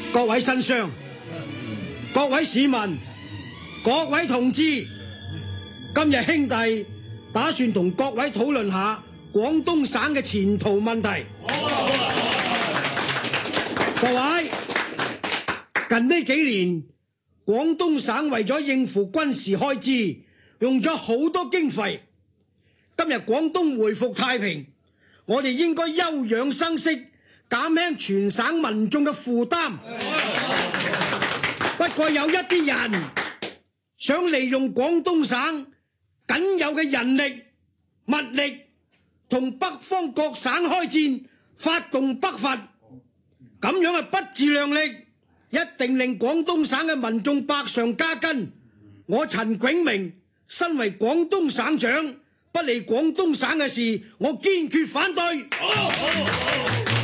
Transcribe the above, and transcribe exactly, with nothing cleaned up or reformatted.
各位紳商、各位市民、各位同志，今日兄弟打算同各位討論下廣東省嘅前途問題。各位，近呢幾年，廣東省為咗應付軍事開支，用咗好多經費。今日廣東回復太平，我哋應該休養生息，減輕全省民眾嘅負擔。不過有一啲人想利用廣東省僅有嘅人力、物力，同北方各省開戰，發動北伐，咁樣係不自量力，一定令廣東省嘅民眾百上加斤。我陳炯明身為廣東省長，不利廣東省嘅事，我堅決反對。